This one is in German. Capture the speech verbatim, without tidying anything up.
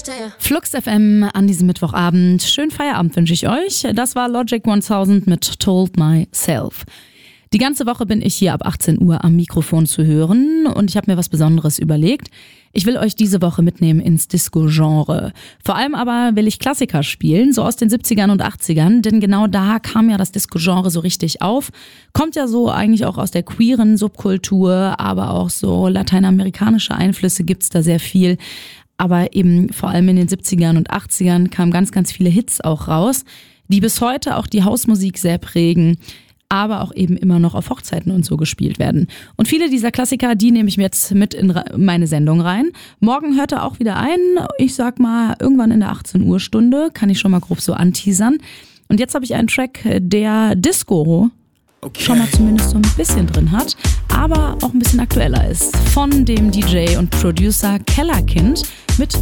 Flux F M an diesem Mittwochabend. Schönen Feierabend wünsche ich euch. Das war Logic tausend mit Told Myself. Die ganze Woche bin ich hier ab achtzehn Uhr am Mikrofon zu hören und ich habe mir was Besonderes überlegt. Ich will euch diese Woche mitnehmen ins Disco-Genre. Vor allem aber will ich Klassiker spielen, so aus den siebzigern und achtzigern, denn genau da kam ja das Disco-Genre so richtig auf. Kommt ja so eigentlich auch aus der queeren Subkultur, aber auch so lateinamerikanische Einflüsse gibt's da sehr viel. Aber eben vor allem in den siebzigern und achtzigern kamen ganz, ganz viele Hits auch raus, die bis heute auch die Hausmusik sehr prägen, aber auch eben immer noch auf Hochzeiten und so gespielt werden. Und viele dieser Klassiker, die nehme ich mir jetzt mit in meine Sendung rein. Morgen hört er auch wieder ein. Ich sag mal, irgendwann in der achtzehn Uhr Stunde, kann ich schon mal grob so anteasern. Und jetzt habe ich einen Track, der Disco okay. schon mal zumindest so ein bisschen drin hat, aber auch ein bisschen aktueller ist. Von dem D J und Producer Kellerkind.